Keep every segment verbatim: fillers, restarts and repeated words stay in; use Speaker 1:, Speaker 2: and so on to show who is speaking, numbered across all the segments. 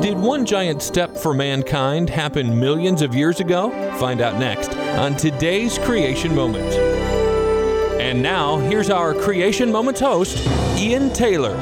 Speaker 1: Did one giant step for mankind happen millions of years ago? Find out next on today's Creation Moment. And now, here's our Creation Moments host, Ian Taylor.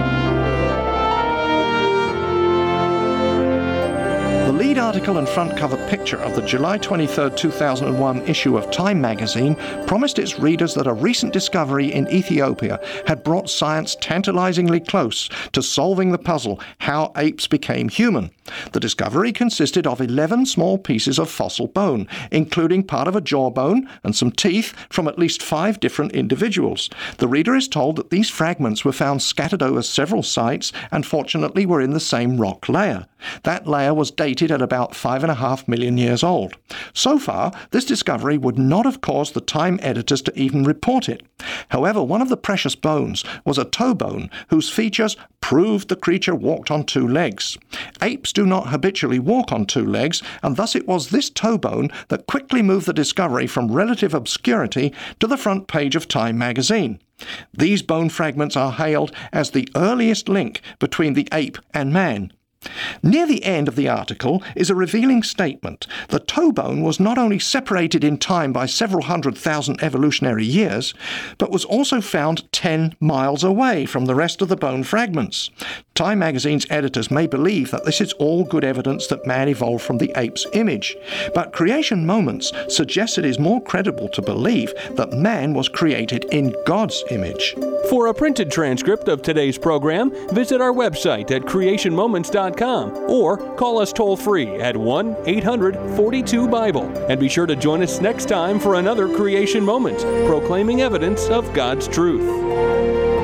Speaker 2: The lead article and front cover picture of the July twenty-third, two thousand one issue of Time magazine promised its readers that a recent discovery in Ethiopia had brought science tantalizingly close to solving the puzzle how apes became human. The discovery consisted of eleven small pieces of fossil bone, including part of a jawbone and some teeth from at least five different individuals. The reader is told that these fragments were found scattered over several sites and fortunately were in the same rock layer. That layer was dated at about five and a half million years old. So far, this discovery would not have caused the Time editors to even report it. However, one of the precious bones was a toe bone whose features proved the creature walked on two legs. Apes do not habitually walk on two legs, and thus it was this toe bone that quickly moved the discovery from relative obscurity to the front page of Time magazine. These bone fragments are hailed as the earliest link between the ape and man. Near the end of the article is a revealing statement. The toe bone was not only separated in time by several hundred thousand evolutionary years, but was also found ten miles away from the rest of the bone fragments. Time magazine's editors may believe that this is all good evidence that man evolved from the ape's image, but Creation Moments suggests it is more credible to believe that man was created in God's image.
Speaker 1: For a printed transcript of today's program, visit our website at creation moments dot com or call us toll-free at one eight hundred forty-two Bible. And be sure to join us next time for another Creation Moment, proclaiming evidence of God's truth.